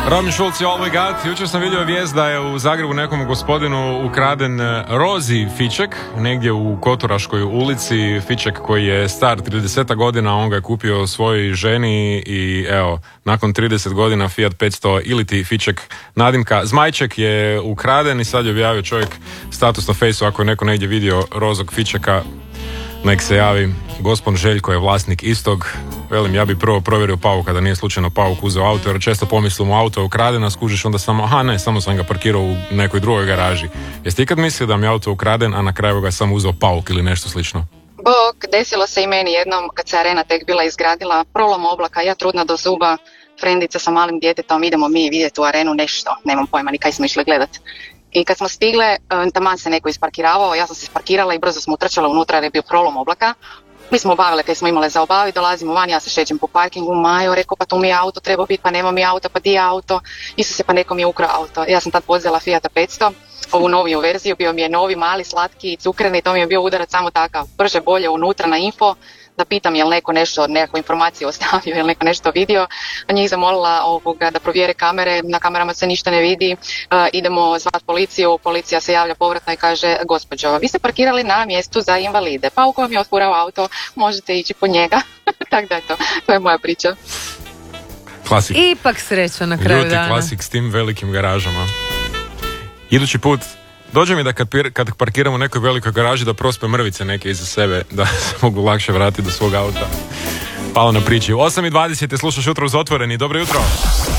Robin Schulz i All We Got. Jučer sam vidio vijest da je u Zagrebu nekom gospodinu ukraden Rozi fiček, negdje u Koturaškoj ulici. Fiček koji je star 30 godina, on ga je kupio svojoj ženi i evo, nakon 30 godina Fiat 500 ili ti fiček nadimka Zmajček je ukraden i sad je objavio čovjek status na Fejsu. Ako je neko negdje vidio rozog fičeka, nek se javi. Gospon Željko je vlasnik istog. Velim, ja bi prvo provjerio pauka da nije slučajno pauk uzeo auto, jer često pomislimo auto je ukraden, a skužiš onda samo sam ga parkirao u nekoj drugoj garaži. Jeste ikad mislili da mi je auto ukraden, a na kraju ga sam uzeo pauk ili nešto slično? Bog, desilo se i meni jednom kad se arena tek bila izgradila, prolom oblaka, ja trudna do zuba, frendica sa malim djetetom, idemo mi vidjeti u arenu nešto, nemam pojma ni kaj smo išli gledat. I kad smo stigle, taman se neko isparkiravao, ja sam se isparkirala i brzo smo utrčala unutra jer je bio prolom oblaka. Mi smo obavile kaj smo imale za obaviti, dolazimo van, ja se šećem po parkingu, Majo, rekao pa tu mi je auto treba biti, pa nema mi auta, pa di je auto, Isuse pa neko mi je ukrao auto. Ja sam tad vozila Fiata 500, ovu noviju verziju, bio mi je novi, mali, slatki, cukreni, to mi je bio udarac samo takav, brže bolje unutra na info, da pitam je li neko nešto, nekakvu informaciju ostavio, je li neko nešto vidio, a njih zamolila da provjere kamere, na kamerama se ništa ne vidi, idemo zvati policiju, policija se javlja povratno i kaže, gospođo, vi ste parkirali na mjestu za invalide, pa u kojem je otvorao auto, možete ići po njega, tako da je to je moja priča. Klasik. Ipak sreća na kraju dana. Ljuti klasik s tim velikim garažama. Idući put dođe mi da kad parkiramo u nekoj velikoj garaži da prospe mrvice neke iza sebe, da se mogu lakše vratiti do svog auta. Hvala na priči. 8:20 slušaš Jutro uz Otvoreni. Dobro jutro.